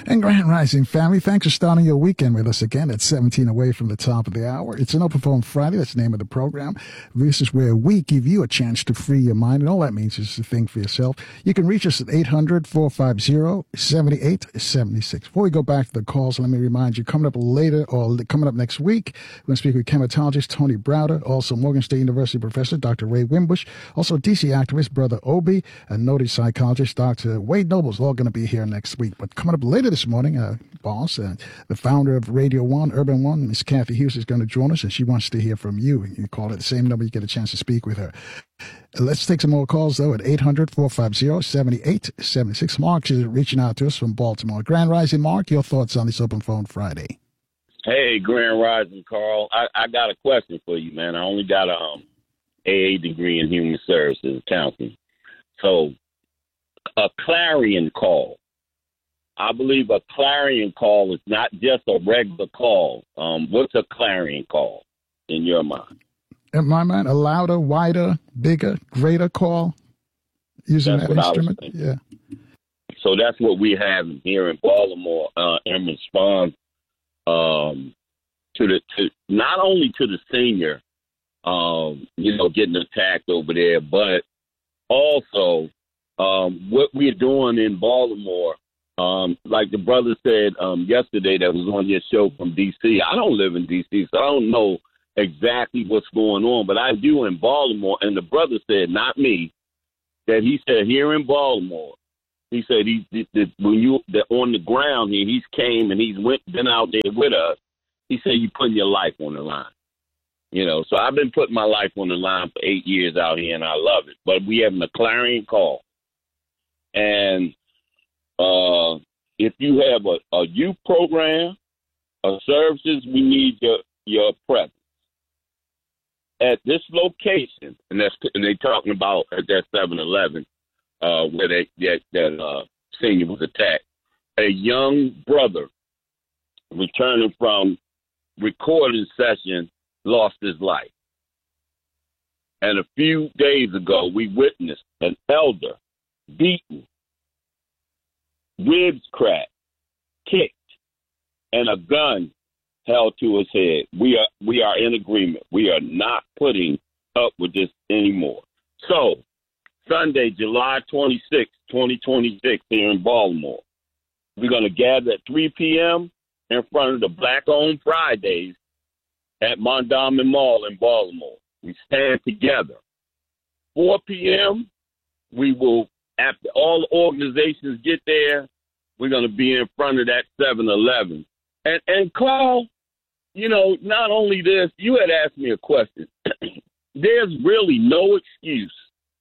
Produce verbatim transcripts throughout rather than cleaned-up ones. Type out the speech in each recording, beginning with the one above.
And Grand Rising family, thanks for starting your weekend with us again at seventeen away from the top of the hour. It's an Open Phone Friday. That's the name of the program. This is where we give you a chance to free your mind, and all that means is to think for yourself. You can reach us at eight hundred, four five zero, seven eight seven six. Before we go back to the calls, let me remind you, coming up later or coming up next week, we're going to speak with chematologist Tony Browder, also Morgan State University professor Doctor Ray Wimbush, also D C activist Brother Obi, and noted psychologist Doctor Wade Nobles, all going to be here next week. But coming up later this morning, uh, boss, uh, the founder of Radio One, Urban One, Miss Kathy Hughes, is going to join us, and she wants to hear from you. You call it the same number, you get a chance to speak with her. Let's take some more calls, though, at eight hundred, four five zero, seven eight seven six. Mark is reaching out to us from Baltimore. Grand Rising, Mark, your thoughts on this Open Phone Friday? Hey, Grand Rising, Carl. I, I got a question for you, man. I only got a um, A A degree in human services counseling. So, a clarion call. I believe a clarion call is not just a regular call. Um, what's a clarion call in your mind? In my mind, a louder, wider, bigger, greater call using That's that what instrument. I was thinking. Yeah. So that's what we have here in Baltimore uh, in response um, to the to not only to the senior, um, you know, getting attacked over there, but also um, what we're doing in Baltimore. Um, like the brother said um, yesterday that was on your show from D C. I don't live in D C, so I don't know exactly what's going on, but I do in Baltimore. And the brother said, not me, that he said here in Baltimore, he said he, he, he when you that on the ground here, he's came and he's went been out there with us. He said you putting your life on the line, you know. So I've been putting my life on the line for eight years out here, and I love it. But we having a clarion call, and uh, if you have a, a youth program, a services, we need your your presence at this location, and that's and they talking about at that seven eleven uh, where they that, that uh, senior was attacked. A young brother returning from recording session lost his life, and a few days ago we witnessed an elder beaten, ribs cracked, kicked, and a gun held to his head. We are we are in agreement. We are not putting up with this anymore. So, Sunday, July twenty-sixth, twenty twenty-six, here in Baltimore, we're going to gather at three p.m. in front of the Black-Owned Fridays at Mondawmin Mall in Baltimore. We stand together. four p.m., we will, after all the organizations get there, we're going to be in front of that seven eleven. And, and Carl, you know, not only this, you had asked me a question. There's really no excuse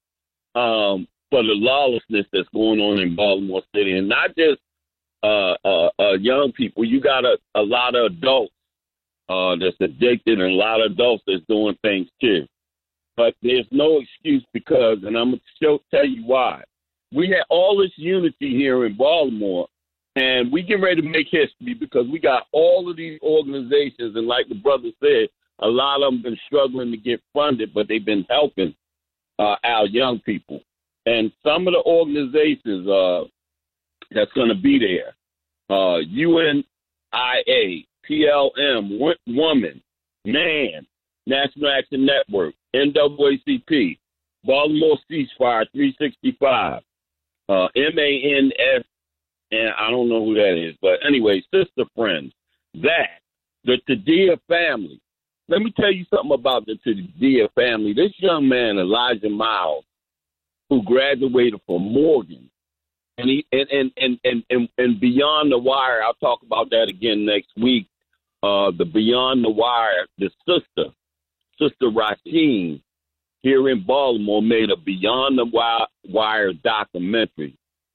um, for the lawlessness that's going on in Baltimore City, and not just uh, uh, uh, young people. You got a, a lot of adults uh, that's addicted, and a lot of adults that's doing things too. But there's no excuse because, and I'm going to show, tell you why. We had all this unity here in Baltimore, and we get ready to make history because we got all of these organizations, and like the brother said, a lot of them been struggling to get funded, but they've been helping uh, our young people. And some of the organizations uh, that's going to be there, uh, U N I A, P L M, Woman, MAN, National Action Network, N double A C P, Baltimore Ceasefire three sixty-five, uh, M A N S, and I don't know who that is. But anyway, Sister Friends, that, the Tadia family. Let me tell you something about the Tadia family. This young man, Elijah Miles, who graduated from Morgan, and he and and and and, and, and Beyond the Wire, I'll talk about that again next week. Uh, the Beyond the Wire, the sister, Sister Rasheen, here in Baltimore, made a Beyond the Wire documentary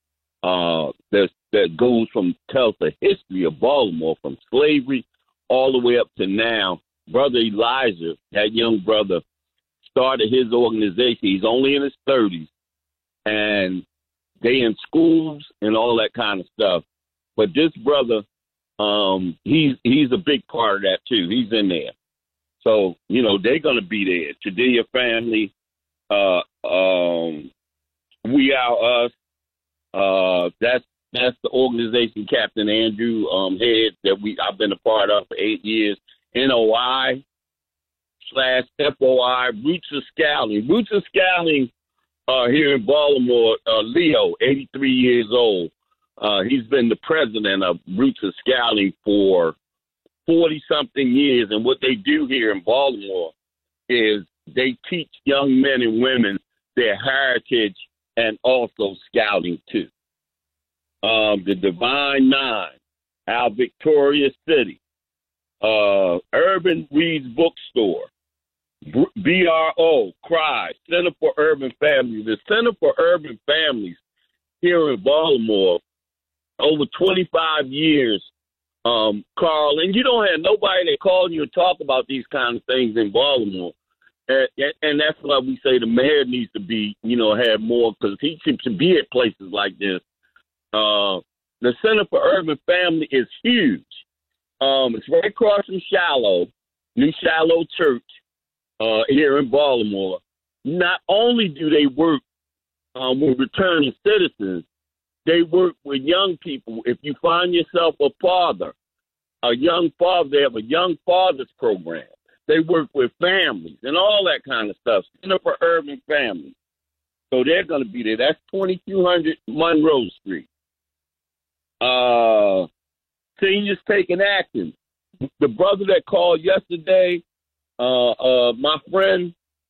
uh, that that goes from tells the history of Baltimore from slavery all the way up to now. Brother Elijah, that young brother, started his organization. He's only in his thirties, and they in schools and all that kind of stuff. But this brother, um, he's he's a big part of that too. He's in there. So, you know, they're going to be there. Tadia family, uh, um, We Are Us, uh, that's That's the organization Captain Andrew um, head that we I've been a part of for eight years. N O I slash F O I, Roots of Scouting. Roots of Scouting uh, here in Baltimore, uh, Leo, eighty-three years old. Uh, he's been the president of Roots of Scouting for forty-something years. And what they do here in Baltimore is they teach young men and women their heritage and also scouting, too. Um, the Divine Nine, our Victoria City, uh, Urban Reads Bookstore, B R O, CRY, Center for Urban Families. The Center for Urban Families here in Baltimore, over twenty-five years, um, Carl, and you don't have nobody that calls you and talk about these kind of things in Baltimore. And, and that's why we say the mayor needs to be, you know, have more, because he seems to be at places like this. Uh, the Center for Urban Family is huge. Um, it's right across from Shiloh, New Shiloh Church, uh, here in Baltimore. Not only do they work um, with returning citizens, they work with young people. If you find yourself a father, a young father, they have a young fathers program. They work with families and all that kind of stuff. Center for Urban Families. So they're going to be there. That's twenty-two hundred Monroe Street. Uh, seniors taking action. The brother that called yesterday, uh, uh, my friend,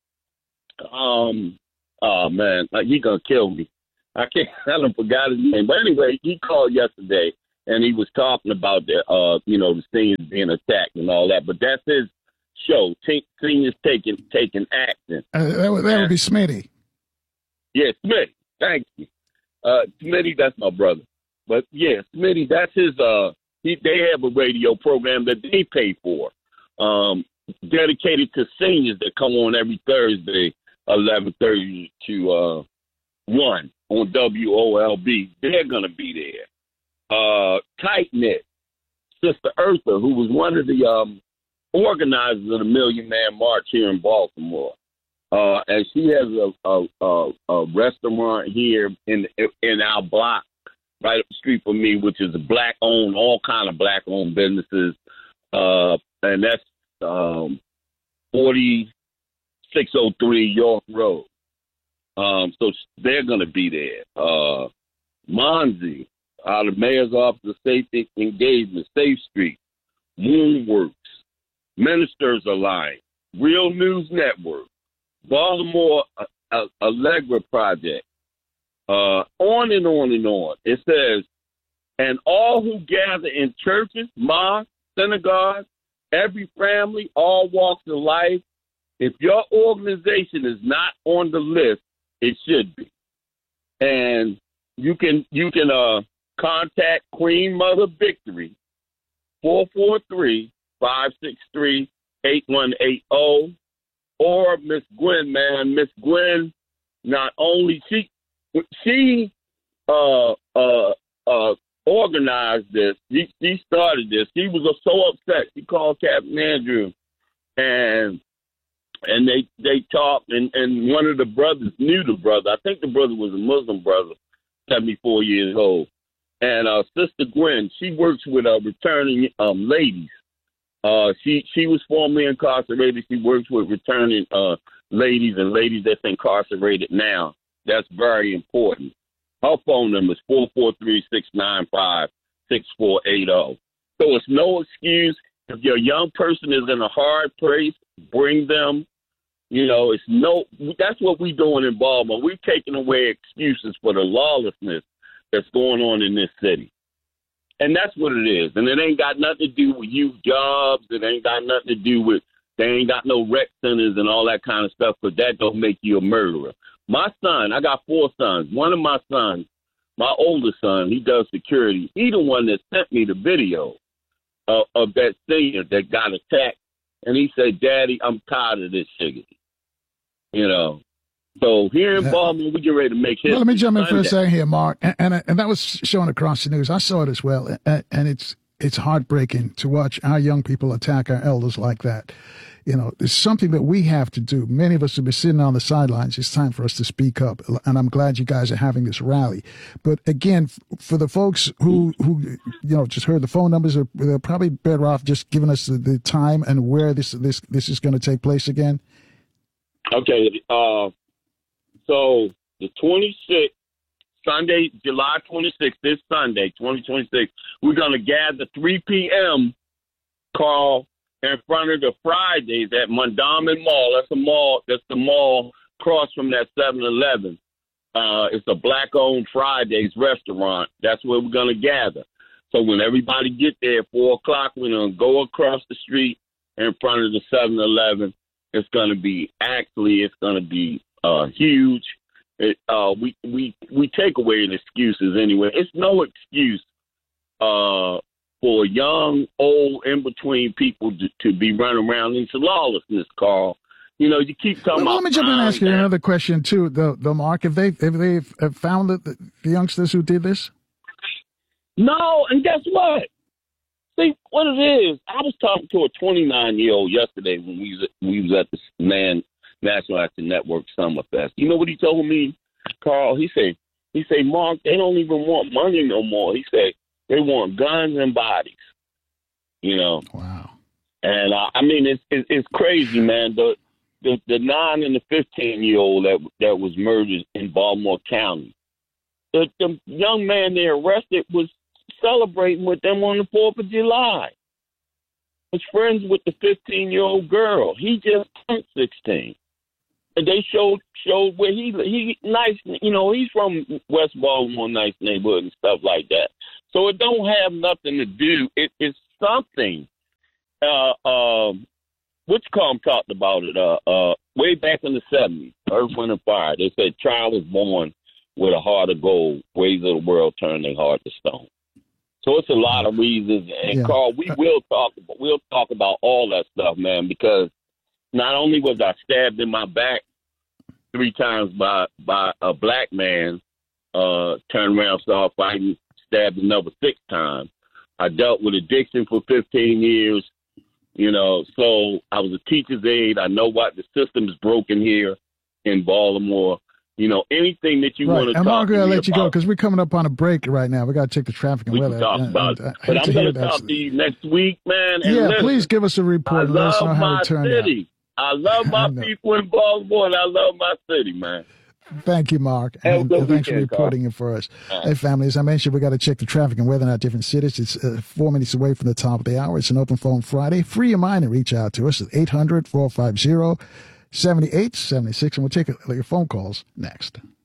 um, oh man, like he gonna kill me. I can't. I don't forgot his name. But anyway, he called yesterday and he was talking about the, uh, you know, the seniors being attacked and all that. But that's his show. T- seniors taking taking action. Uh, that would that would be Smitty. Yeah, Smitty. Thank you, uh, Smitty. That's my brother. But yeah, Smitty, that's his. Uh, he, they have a radio program that they pay for, um, dedicated to seniors that come on every Thursday, eleven thirty to uh, one on W O L B. They're gonna be there. Uh, Tight Knit, Sister Eartha, who was one of the um, organizers of the Million Man March here in Baltimore, uh, and she has a, a, a, a restaurant here in in our block, right up the street from me, which is a black-owned, all kind of black-owned businesses, uh, and that's um, forty-six oh three York Road. Um, so they're going to be there. Uh, Monzi, out of Mayor's Office of Safety Engagement, Safe Street, Moonworks, Ministers Alliance, Real News Network, Baltimore uh, Allegra Project, Uh, on and on and on. It says, and all who gather in churches, mosques, synagogues, every family, all walks of life, if your organization is not on the list, it should be. And you can you can uh, contact Queen Mother Victory, four four three, five six three, eight one eight zero, or Miss Gwen, man. Miss Gwen, not only she, She uh, uh, uh, organized this. She, she started this. She was so upset. She called Captain Andrew, and and they they talked. And, and one of the brothers knew the brother. I think the brother was a Muslim brother, seventy-four years old. And uh, Sister Gwen, she works with uh, returning um, ladies. Uh, she she was formerly incarcerated. She works with returning uh, ladies and ladies that's incarcerated now. That's very important. Her phone number is four four three, six nine five, six four eight zero. So it's no excuse. If your young person is in a hard place, bring them. You know, it's no. That's what we're doing in Baltimore. We're taking away excuses for the lawlessness that's going on in this city. And that's what it is. And it ain't got nothing to do with youth jobs. It ain't got nothing to do with, they ain't got no rec centers and all that kind of stuff, because that don't make you a murderer. My son, I got four sons. One of my sons, my oldest son, he does security. He the one that sent me the video of, of that senior that got attacked. And he said, Daddy, I'm tired of this shit. You know. So here in Baltimore, we get ready to make history. Well, let me jump in Sunday. for a second here, Mark. And, and and that was shown across the news. I saw it as well. And, and it's it's heartbreaking to watch our young people attack our elders like that. You know, it's something that we have to do. Many of us have been sitting on the sidelines. It's time for us to speak up. And I'm glad you guys are having this rally. But again, for the folks who, who you know, just heard the phone numbers, are, they're probably better off just giving us the, the time and where this, this, this is going to take place again. Okay. Uh, so the twenty-sixth, Sunday, July twenty-sixth, this Sunday, twenty twenty-six, we're going to gather three p.m. Carl, in front of the Fridays at Mondawmin Mall. That's a mall. That's the mall across from that seven eleven. Uh, it's a black-owned Fridays restaurant. That's where we're going to gather. So when everybody get there at four o'clock, we're going to go across the street in front of the seven eleven. It's going to be, actually, it's going to be uh, huge. It, uh, we, we, we take away the excuses anyway. It's no excuse uh, for young, old, in-between people to, to be running around into lawlessness, Carl. You know, you keep talking well, about... Let me jump in and ask you another question, too, though, though Mark. Have they, have they found the, the youngsters who did this? No, and guess what? See, what it is, I was talking to a twenty-nine-year-old yesterday when we was, we was at the Man National Action Network Summerfest. You know what he told me, Carl? He said, he said, Mark, they don't even want money no more. He said, they want guns and bodies, you know. Wow. And, uh, I mean, it's, it's it's crazy, man. The the the nine and the fifteen-year-old that, that was murdered in Baltimore County, the, the young man they arrested was celebrating with them on the fourth of July. Was friends with the fifteen-year-old girl. He just turned sixteen. And they showed showed where he he nice, you know, he's from West Baltimore, nice neighborhood and stuff like that. So it don't have nothing to do. It, it's something. Uh, um, Witchcomb talked about it uh, uh, way back in the seventies, Earth, Wind, and Fire. They said child is born with a heart of gold. Ways of the world turn their heart to stone. So it's a lot of reasons. And, yeah. Carl, we will talk about, we'll talk about all that stuff, man, because not only was I stabbed in my back three times by, by a black man, uh, turned around, started fighting, stabbed another six times. I dealt with addiction for fifteen years, you know, so I was a teacher's aide. I know what the system is broken here in Baltimore. You know, anything that you right. want to and talk Mark, to I'll me let you about, go because we're coming up on a break right now. We got to check the traffic and we weather. can talk and, about and, it. I But hate I'm to going hear to that. talk to you next week, man. And Yeah, listen, please give us a report I and let us know love how my it turned city. I love my I know. people in Baltimore, and I love my city, man. out. Thank you, Mark. Have a And, good and thanks for weekend, reporting Carl. it for us. All right. Hey, family, as I mentioned, we got to check the traffic and weather in our different cities. It's uh, four minutes away from the top of the hour. It's an open phone Friday. Free your mind and reach out to us at eight hundred, four five zero, seven eight seven six, and we'll take your phone calls next.